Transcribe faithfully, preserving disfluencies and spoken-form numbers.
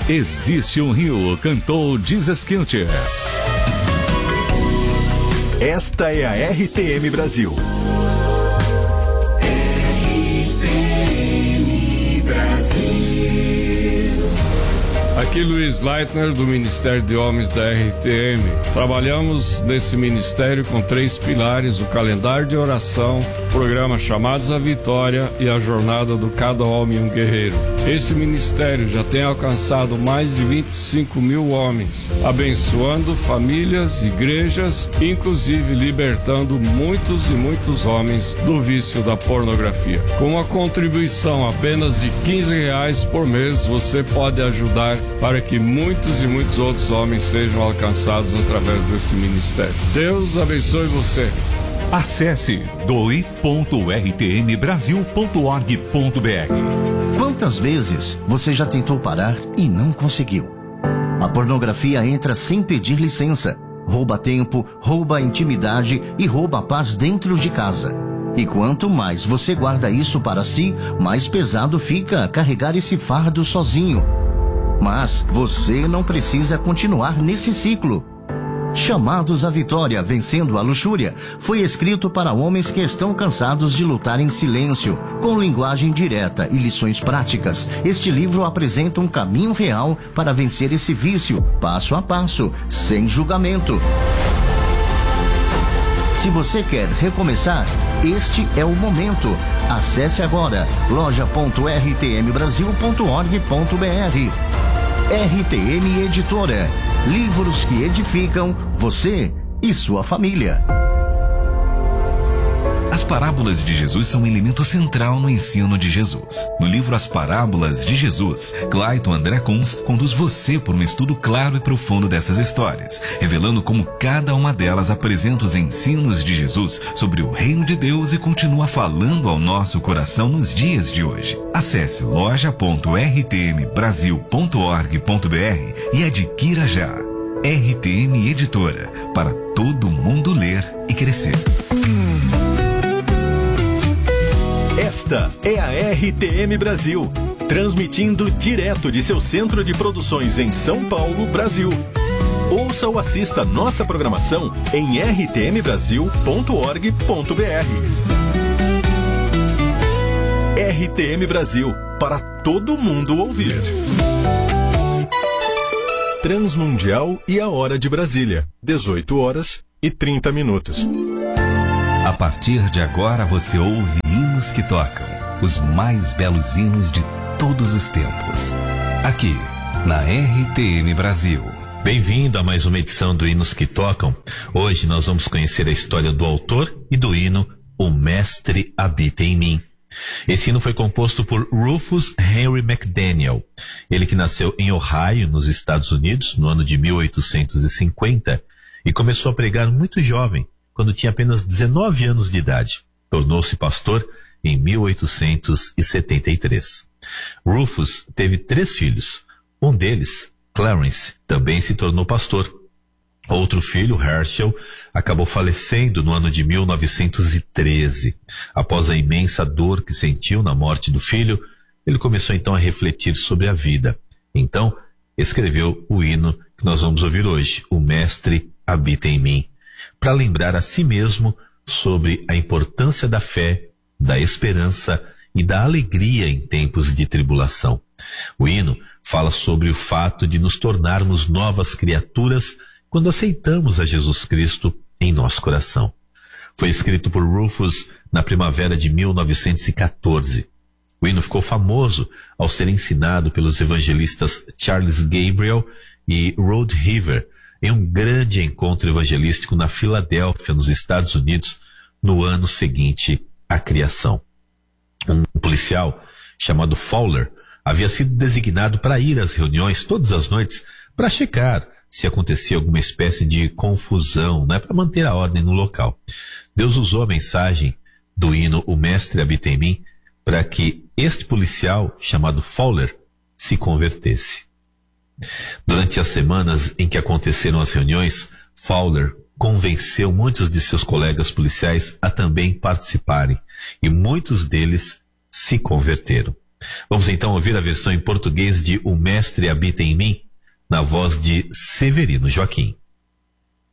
Existe um rio, cantou Jesus Kilcher. Esta é a R T M Brasil. R T M Brasil. Aqui Luiz Leitner, do Ministério de Homens da R T M. Trabalhamos nesse ministério com três pilares: o calendário de oração, o programa Chamados à Vitória e a jornada do Cada Homem um Guerreiro. Esse ministério já tem alcançado mais de vinte e cinco mil homens, abençoando famílias, igrejas, inclusive libertando muitos e muitos homens do vício da pornografia. Com uma contribuição apenas de quinze reais por mês, você pode ajudar para que muitos e muitos outros homens sejam alcançados através desse ministério. Deus abençoe você. Acesse doe ponto r t m brasil ponto org ponto b r. Quantas vezes você já tentou parar e não conseguiu? A pornografia entra sem pedir licença, rouba tempo, rouba intimidade e rouba a paz dentro de casa. E quanto mais você guarda isso para si, mais pesado fica carregar esse fardo sozinho. Mas você não precisa continuar nesse ciclo. Chamados à Vitória, Vencendo a Luxúria, foi escrito para homens que estão cansados de lutar em silêncio. Com linguagem direta e lições práticas, este livro apresenta um caminho real para vencer esse vício, passo a passo, sem julgamento. Se você quer recomeçar, este é o momento. Acesse agora loja ponto r t m brasil ponto org ponto b r. R T M Editora. Livros que edificam você e sua família. As parábolas de Jesus são um elemento central no ensino de Jesus. No livro As Parábolas de Jesus, Clayton André Kunz conduz você por um estudo claro e profundo dessas histórias, revelando como cada uma delas apresenta os ensinos de Jesus sobre o reino de Deus e continua falando ao nosso coração nos dias de hoje. Acesse loja ponto r t m brasil ponto org ponto b r e adquira já. R T M Editora, para todo mundo ler e crescer. Esta é a R T M Brasil, transmitindo direto de seu centro de produções em São Paulo, Brasil. Ouça ou assista nossa programação em r t m brasil ponto org ponto b r. R T M Brasil, para todo mundo ouvir. Transmundial e a hora de Brasília, dezoito horas e trinta minutos. A partir de agora você ouve hinos que tocam, os mais belos hinos de todos os tempos. Aqui, na R T M Brasil. Bem-vindo a mais uma edição do Hinos que Tocam. Hoje nós vamos conhecer a história do autor e do hino O Mestre Habita em Mim. Esse hino foi composto por Rufus Henry McDaniel. Ele que nasceu em Ohio, nos Estados Unidos, no ano de mil oitocentos e cinquenta, e começou a pregar muito jovem, quando tinha apenas dezenove anos de idade. Tornou-se pastor em mil oitocentos e setenta e três. Rufus teve três filhos. Um deles, Clarence, também se tornou pastor. Outro filho, Herschel, acabou falecendo no ano de mil novecentos e treze. Após a imensa dor que sentiu na morte do filho, ele começou então a refletir sobre a vida. Então, escreveu o hino que nós vamos ouvir hoje, O Mestre Habita em Mim, para lembrar a si mesmo sobre a importância da fé, da esperança e da alegria em tempos de tribulação. O hino fala sobre o fato de nos tornarmos novas criaturas quando aceitamos a Jesus Cristo em nosso coração. Foi escrito por Rufus na primavera de mil novecentos e quatorze. O hino ficou famoso ao ser ensinado pelos evangelistas Charles Gabriel e Rod Heaver em um grande encontro evangelístico na Filadélfia, nos Estados Unidos, no ano seguinte à criação. Um policial chamado Fowler havia sido designado para ir às reuniões todas as noites para checar se acontecia alguma espécie de confusão, né, para manter a ordem no local. Deus usou a mensagem do hino O Mestre Habita em Mim para que este policial, chamado Fowler, se convertesse. Durante as semanas em que aconteceram as reuniões, Fowler convenceu muitos de seus colegas policiais a também participarem, e muitos deles se converteram. Vamos então ouvir a versão em português de O Mestre Habita em Mim, na voz de Severino Joaquim.